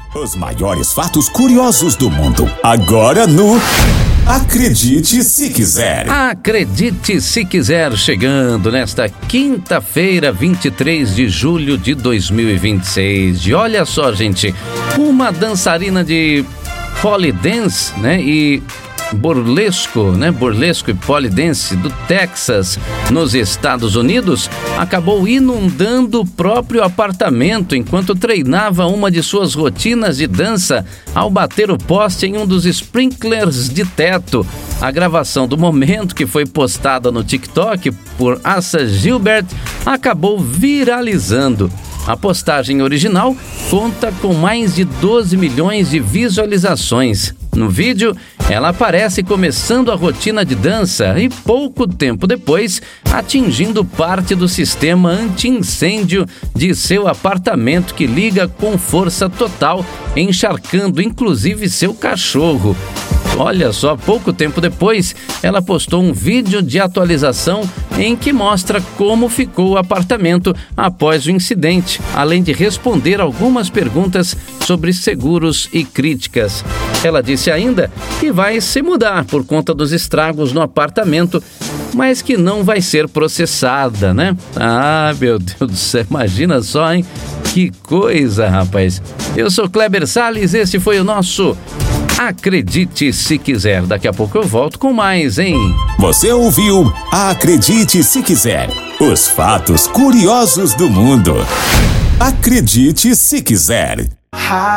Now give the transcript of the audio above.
Os maiores fatos curiosos do mundo. Agora no Acredite Se Quiser. Acredite Se Quiser, chegando nesta quinta-feira, 23 de julho de 2026. E olha só, gente, uma dançarina de polydance, e burlesco e polydance do Texas, nos Estados Unidos, acabou inundando o próprio apartamento enquanto treinava uma de suas rotinas de dança ao bater o poste em um dos sprinklers de teto. A gravação do momento, que foi postada no TikTok por Asa Gilbert, acabou viralizando. A postagem original conta com mais de 12 milhões de visualizações. No vídeo, ela aparece começando a rotina de dança e pouco tempo depois atingindo parte do sistema anti-incêndio de seu apartamento, que liga com força total, encharcando inclusive seu cachorro. Olha só, pouco tempo depois, ela postou um vídeo de atualização em que mostra como ficou o apartamento após o incidente, além de responder algumas perguntas sobre seguros e críticas. Ela disse ainda que vai se mudar por conta dos estragos no apartamento, mas que não vai ser processada, Ah, meu Deus do céu, imagina só, hein? Que coisa, rapaz. Eu sou Kleber Salles, esse foi o nosso Acredite Se Quiser. Daqui a pouco eu volto com mais, hein? Você ouviu Acredite Se Quiser. Os fatos curiosos do mundo. Acredite Se Quiser.